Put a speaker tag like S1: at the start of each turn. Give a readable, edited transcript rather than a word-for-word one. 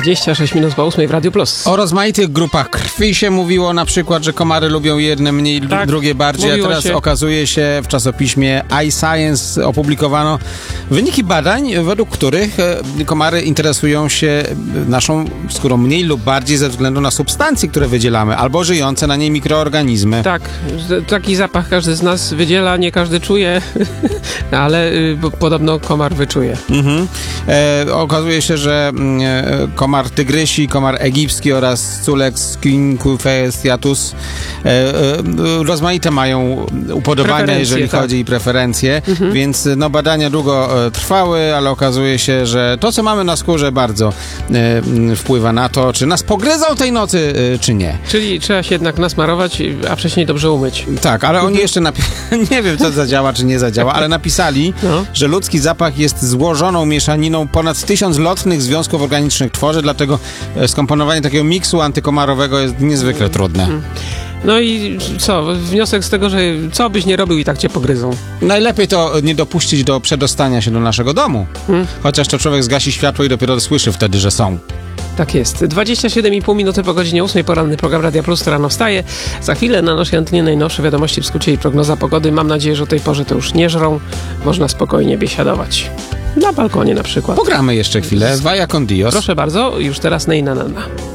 S1: 26 minut po 8 w Radiu Plus.
S2: O rozmaitych grupach krwi się mówiło, na przykład, że komary lubią jedne mniej, drugie bardziej, a teraz okazuje się, w czasopiśmie iScience opublikowano wyniki badań, według których komary interesują się naszą skórą mniej lub bardziej ze względu na substancje, które wydzielamy, albo żyjące na niej mikroorganizmy.
S1: Tak, taki zapach każdy z nas wydziela, nie każdy czuje, ale podobno komar wyczuje.
S2: Okazuje się, że komar tygrysi, komar egipski oraz Culex quinquefestiatus rozmaite mają upodobania, jeżeli chodzi o preferencje, więc badania długo trwały, ale okazuje się, że to, co mamy na skórze, bardzo wpływa na to, czy nas pogryzą tej nocy, czy nie.
S1: Czyli trzeba się jednak nasmarować, a wcześniej dobrze umyć.
S2: Tak, ale oni jeszcze nie wiem, co zadziała, czy nie zadziała, ale napisali, że ludzki zapach jest złożoną mieszaniną ponad 1000 lotnych związków organicznych tworzy, dlatego skomponowanie takiego miksu antykomarowego jest niezwykle trudne.
S1: No i co? Wniosek z tego, że co byś nie robił i tak cię pogryzą.
S2: Najlepiej to nie dopuścić do przedostania się do naszego domu. Chociaż to człowiek zgasi światło i dopiero słyszy wtedy, że są.
S1: Tak jest. 27,5 minuty po godzinie 8. Poranny program Radia Plus, to rano wstaje. Za chwilę na naszej antenie najnowsze wiadomości w skrócie i prognoza pogody. Mam nadzieję, że o tej porze to już nie żrą. Można spokojnie biesiadować. Na balkonie na przykład.
S2: Pogramy jeszcze chwilę. Vaya con Dios.
S1: Proszę bardzo, już teraz Ney na.